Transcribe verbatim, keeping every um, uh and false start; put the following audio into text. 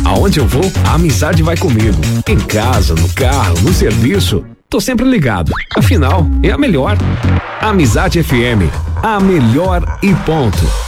Aonde eu vou, a amizade vai comigo. Em casa, no carro, no serviço, tô sempre ligado. Afinal, é a melhor. Amizade F M, a melhor e ponto.